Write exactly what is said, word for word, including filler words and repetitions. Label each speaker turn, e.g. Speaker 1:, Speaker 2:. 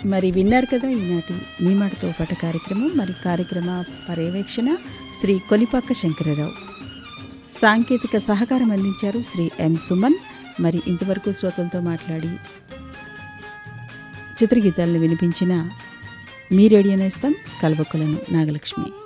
Speaker 1: మరి విన్నారు కదా ఈనాటి మీ మాటతో పాటు కార్యక్రమం. మరి కార్యక్రమ పర్యవేక్షణ శ్రీ కొలిపాక శంకరరావు, సాంకేతిక సహకారం అందించారు శ్రీ ఎం సుమన్. మరి ఇంతవరకు శ్రోతలతో మాట్లాడి చిత్రగీతాలను వినిపించిన మీ రేడియో నేస్తం కల్వకులను నాగలక్ష్మి.